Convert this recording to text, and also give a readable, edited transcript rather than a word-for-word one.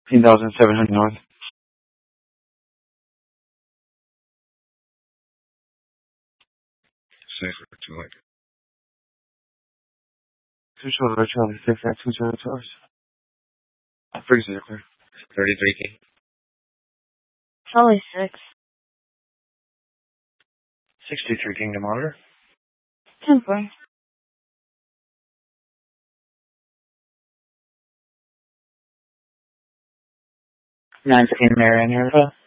15,700 north. Cipher 200. Two shoulder Charlie 6 at 2 shoulder Charles. Frequency are clear. 33K. Charlie 6. 63 Kingdom Order. 10-4. 915 Marion River.